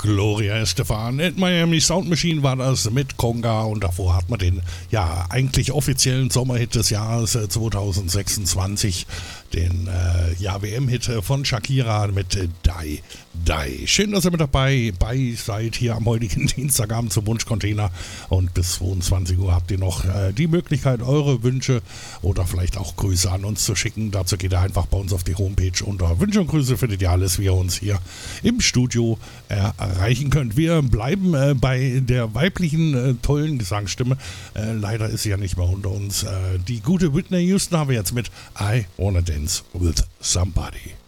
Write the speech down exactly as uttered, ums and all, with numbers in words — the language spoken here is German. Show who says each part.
Speaker 1: Gloria Estefan. At Miami Sound Machine war das mit Conga und davor hat man den ja eigentlich offiziellen Sommerhit des Jahres äh, zwanzig sechsundzwanzig, den äh, ja, W M-Hit von Shakira mit äh, Die, Die. Schön, dass ihr mit dabei bei seid hier am heutigen Dienstagabend zum Wunschcontainer und bis zweiundzwanzig Uhr habt ihr noch äh, die Möglichkeit, eure Wünsche oder vielleicht auch Grüße an uns zu schicken. Dazu geht ihr einfach bei uns auf die Homepage. Unter Wünsche und Grüße findet ihr alles, wie ihr uns hier im Studio äh, erreichen könnt. Wir bleiben äh, bei der weiblichen äh, tollen Gesangsstimme. Äh, leider ist sie ja nicht mehr unter uns. Äh, die gute Whitney Houston haben wir jetzt mit I Wanna Dance with Somebody.